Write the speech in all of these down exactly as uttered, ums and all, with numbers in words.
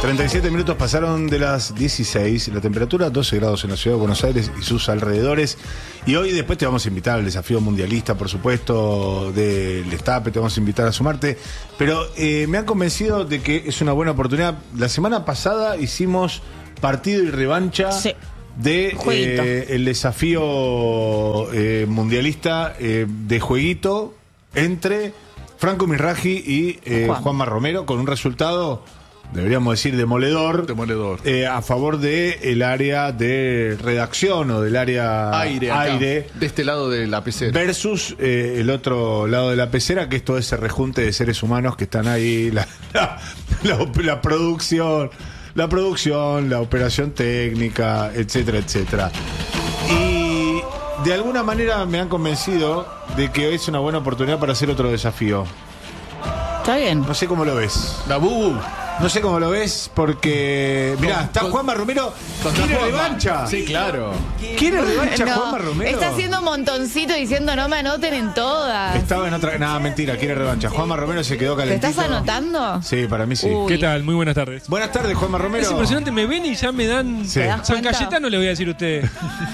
treinta y siete minutos pasaron de las dieciséis, la temperatura doce grados en la ciudad de Buenos Aires y sus alrededores. Y hoy después te vamos a invitar al desafío mundialista, por supuesto, del Destape, te vamos a invitar a sumarte. Pero eh, me han convencido de que es una buena oportunidad. La semana pasada hicimos partido y revancha sí. de eh, el desafío eh, mundialista eh, de jueguito entre Franco Mirraji y eh, Juan. Juanma Romero, con un resultado, deberíamos decir, demoledor, demoledor. Eh, a favor del de área de redacción o del área aire, aire de este lado de la pecera. Versus eh, el otro lado de la pecera, que es todo ese rejunte de seres humanos que están ahí, la, la, la, la producción, la producción, la operación técnica, etcétera, etcétera. Y de alguna manera me han convencido de que es una buena oportunidad para hacer otro desafío. Está bien. No sé cómo lo ves. La bubu. No sé cómo lo ves, porque mirá, está Juanma Romero. ¿Quiere revancha? Sí, claro. ¿Quiere revancha no, Juanma Romero? Está haciendo un montoncito diciendo no me anoten en todas. Estaba en otra. Nada, mentira, quiere revancha. Juanma Romero se quedó calentito. ¿Te estás anotando? Sí, para mí sí. Uy. ¿Qué tal? Muy buenas tardes. Buenas tardes, Juanma Romero. Es impresionante, me ven y ya me dan. Sí. San Cayetano le voy a decir a ustedes.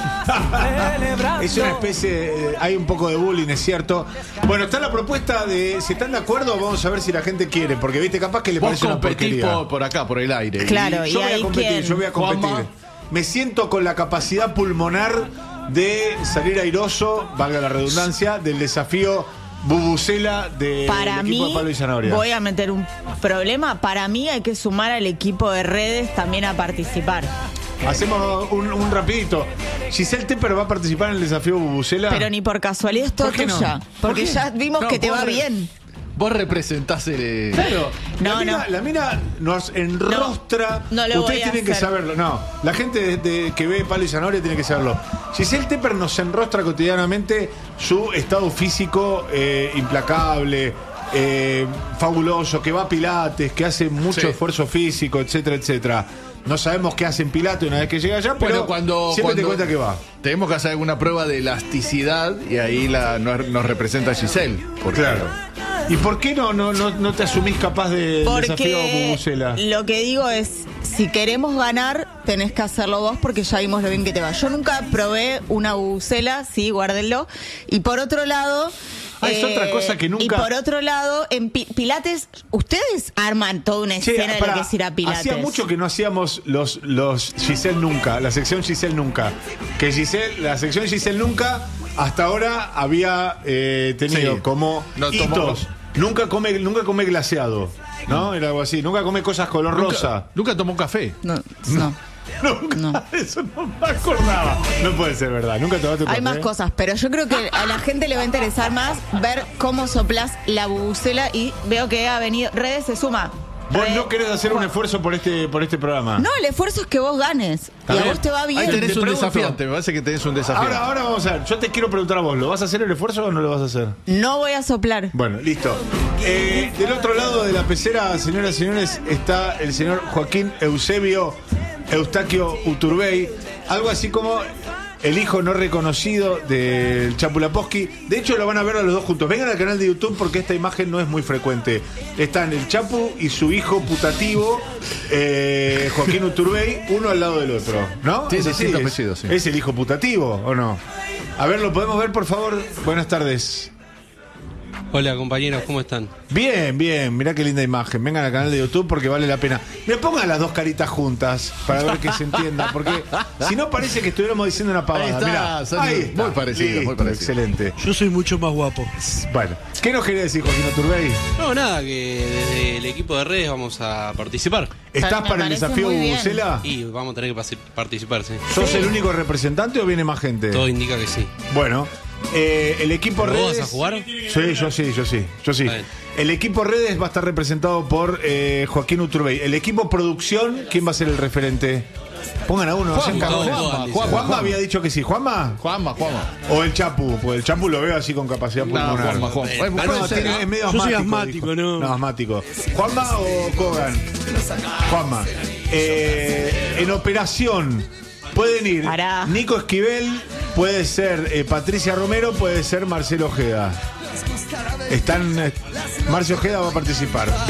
Es una especie. Eh, hay un poco de bullying, es cierto. Bueno, está la propuesta de. Si están de acuerdo, vamos a ver si la gente quiere. Porque, viste, capaz que le Vos parece una porquería. Por, por acá, por el aire. Claro, y y yo voy ahí a competir, quién? yo voy a competir. Juanma. Me siento con la capacidad pulmonar de salir airoso, valga la redundancia, del desafío Bubucela del Para equipo mí, de Pablo y Zanahoria. voy a meter un problema. Para mí hay que sumar al equipo de redes también a participar. Hacemos un, un rapidito. Giselle Tepper va a participar en el desafío Bubucela. Pero ni por casualidad es todo ¿Por qué no? tuya. ¿Por Porque qué? ya vimos No, que te vos va re- bien. Vos representás el... Claro, No, la, mina, no. la mina nos enrostra. No, no lo Ustedes voy a tienen que hacer. saberlo. No, la gente de, de- que ve Pablo y Zanahoria tiene que saberlo. Giselle Tepper nos enrostra cotidianamente su estado físico eh, implacable, eh, fabuloso, que va a pilates, que hace mucho Sí. esfuerzo físico, etcétera, etcétera. No sabemos qué hace en pilates una vez que llega allá, pero Bueno, cuando, siempre cuando te cuenta que va. tenemos que hacer alguna prueba de elasticidad y ahí la, nos, nos representa Giselle. Porque, Claro. ¿Y por qué no, no, no, no te asumís capaz de desafío Porque Bubucela? lo que digo es, si queremos ganar, tenés que hacerlo vos porque ya vimos lo bien que te va. Yo nunca probé una bubucela, sí, guárdenlo. Y por otro lado... Ah, es otra cosa que nunca- Y por otro lado, en pi- Pilates, ustedes arman toda una Che, escena de pará, lo que es ir a Pilates. hacía mucho que no hacíamos los, los Giselle Nunca, la sección Giselle Nunca. Que Giselle, la sección Giselle Nunca hasta ahora había eh, tenido Sí. como No hitos. tomamos. Nunca come, nunca come glaseado, ¿no? Era algo así. Nunca come cosas color rosa. Nunca, nunca tomó café. No, no. Nunca. No. Eso no me acordaba. No puede ser verdad. Nunca tomaste un Hay café? más cosas, pero yo creo que a la gente le va a interesar más ver cómo soplás la bubucela y veo que ha venido... Redes se suma. Vos Red- no querés hacer un esfuerzo por este, por este programa. No, el esfuerzo es que vos ganes. Y a bien. vos te va bien. Ahí tenés Te un pregunto. desafiante, me parece que tenés un desafiante. Ahora, ahora vamos a ver. Yo te quiero preguntar a vos. ¿Lo vas a hacer el esfuerzo o no lo vas a hacer? No voy a soplar. Bueno, listo. Eh, del otro lado de la pecera, señoras y señores, está el señor Joaquín Eusebio Eustaquio Uturbey. Algo así como el hijo no reconocido del Chapu Laposky. De hecho, lo van a ver a los dos juntos. Vengan al canal de YouTube porque esta imagen no es muy frecuente. Están el Chapu y su hijo putativo, eh, Joaquín Uturbey, uno al lado del otro. ¿No? Tiene Es así, distinto es- apellido, sí. ¿Es el hijo putativo o no? A ver, ¿lo podemos ver, por favor? Buenas tardes. Hola compañeros, ¿cómo están? Bien, bien, mirá qué linda imagen. Vengan al canal de YouTube porque vale la pena. Me pongan las dos caritas juntas para ver que se entienda, porque si no parece que estuviéramos diciendo una pavada. Ahí está, Mirá, son ahí muy está. parecidos, muy Listo, parecidos. excelente. Yo soy mucho más guapo. Bueno, ¿qué nos quería decir Joaquín Turbey? No, nada, que desde el equipo de redes vamos a participar. ¿Estás Me para el parece desafío muy bien. Bubucela? Y vamos a tener que pas- participar, sí. ¿Sos Sí. el único representante o viene más gente? Todo indica que sí. Bueno, eh, el equipo ¿Pero vos redes. vas a jugar? Sí, yo sí, yo sí, yo sí. Está bien. El equipo redes va a estar representado por eh, Joaquín Uturbey. El equipo producción, ¿quién va a ser el referente? Pongan a uno, no sean Juanma, cagones. Juanma, Juanma, Juanma, Juanma había dicho que sí. ¿Juanma? Juanma, Juanma. O el Chapu, pues el Chapu lo veo así con capacidad No, pulmonar. Juanma, Juanma. Eh, Bueno, Ah, puede no, ser, tiene- ¿no? es medio Yo soy asmático. asmático, dijo. no. No, asmático. ¿Juanma o Kogan? Juanma. Eh, en operación pueden ir Pará. Nico Esquivel, puede ser eh, Patricia Romero, puede ser Marcelo Ojeda. Están. eh, Marcio Ojeda va a participar. Bien.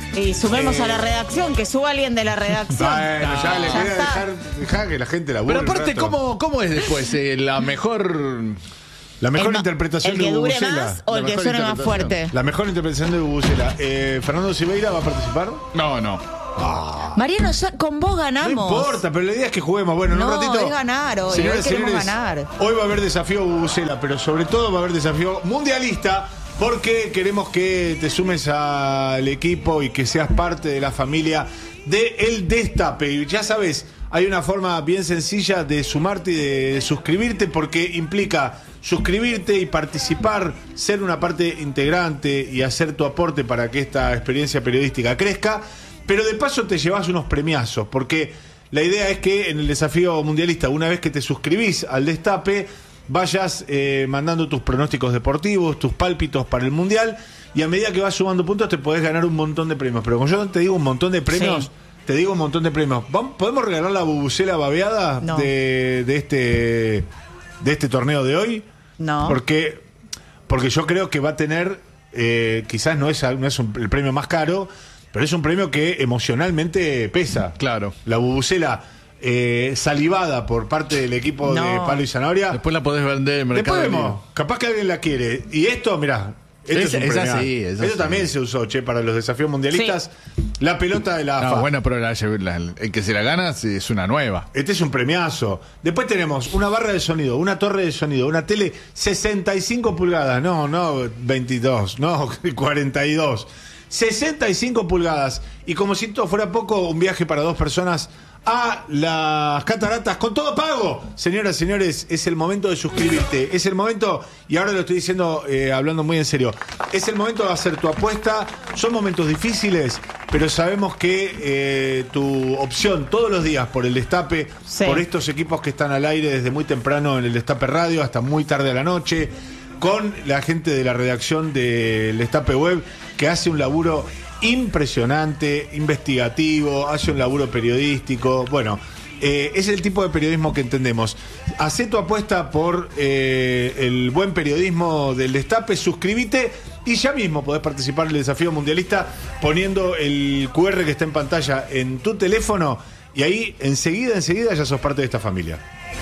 Y sumemos Eh, a la redacción, que suba alguien de la redacción. Bueno, ya le Ya quería está. dejar, dejar que la gente la Pero aparte, ¿cómo, ¿cómo es después? Eh, la mejor... La mejor El ma- interpretación ¿El que de dure Bubucela. más o La el que mejor suene más interpretación. fuerte? La mejor interpretación de Bubucela. Eh, ¿Fernando Siveira va a participar? No, no. Mariano, ya con vos No ganamos. importa, pero la idea es que juguemos. Bueno, en No, un ratito. es ganar hoy, Señoras hoy y queremos señores, ganar. Hoy va a haber desafío Bubucela, pero sobre todo va a haber desafío mundialista. Porque queremos que te sumes al equipo y que seas parte de la familia de El Destape. Y ya sabes, hay una forma bien sencilla de sumarte y de suscribirte, porque implica suscribirte y participar, ser una parte integrante y hacer tu aporte para que esta experiencia periodística crezca. Pero de paso te llevas unos premiazos, porque la idea es que en el desafío mundialista, una vez que te suscribís al Destape, vayas eh, mandando tus pronósticos deportivos, tus pálpitos para el Mundial, y a medida que vas sumando puntos te podés ganar un montón de premios. Pero como yo te digo un montón de premios, Sí. te digo un montón de premios. ¿Vam- ¿Podemos regalar la bubucela babeada No. de, de este de este torneo de hoy? No. Porque, porque yo creo que va a tener, eh, quizás no es, no es un- el premio más caro, pero es un premio que emocionalmente pesa. Claro. La bubucela eh, salivada por parte del equipo de No. Palo y Zanahoria. Después la podés vender en Mercado Después Libre. vemos, capaz que alguien la quiere. Y esto, mirá, esto Esa- es un esa premial. sí, esa Esto sí. también se usó, che, para los desafíos mundialistas. La pelota de la A F A. No, bueno, pero la- la- el que se la gana sí, es una nueva. Este es un premiazo. Después tenemos una barra de sonido, una torre de sonido, una tele sesenta y cinco pulgadas. No, no veintidós, no cuarenta y dos. sesenta y cinco pulgadas. Y como si todo fuera poco, un viaje para dos personas a las cataratas con todo pago. Señoras y señores, es el momento de suscribirte. Es el momento, y ahora lo estoy diciendo eh, hablando muy en serio, es el momento de hacer tu apuesta. Son momentos difíciles, pero sabemos que eh, tu opción todos los días por el Destape, Sí. por estos equipos que están al aire desde muy temprano en el Destape Radio hasta muy tarde a la noche, con la gente de la redacción del Destape Web, que hace un laburo impresionante, investigativo, hace un laburo periodístico. Bueno, eh, es el tipo de periodismo que entendemos. Hacé tu apuesta por eh, el buen periodismo del Destape, suscríbete y ya mismo podés participar en el desafío mundialista poniendo el cu erre que está en pantalla en tu teléfono, y ahí enseguida, enseguida ya sos parte de esta familia.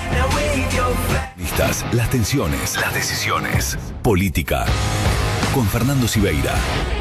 Listas, las tensiones, las decisiones. Política. Con Fernando Siveira.